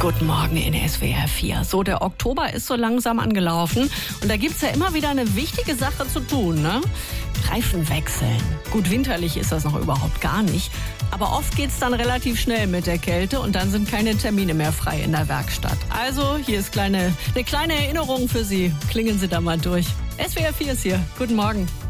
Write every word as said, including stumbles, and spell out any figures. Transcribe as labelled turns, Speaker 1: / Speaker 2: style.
Speaker 1: Guten Morgen in S W R vier. So, der Oktober ist so langsam angelaufen und da gibt's ja immer wieder eine wichtige Sache zu tun, ne? Reifen wechseln. Gut, winterlich ist das noch überhaupt gar nicht. Aber oft geht's dann relativ schnell mit der Kälte und dann sind keine Termine mehr frei in der Werkstatt. Also, hier ist kleine, eine kleine Erinnerung für Sie. Klingen Sie da mal durch. S W R vier ist hier. Guten Morgen.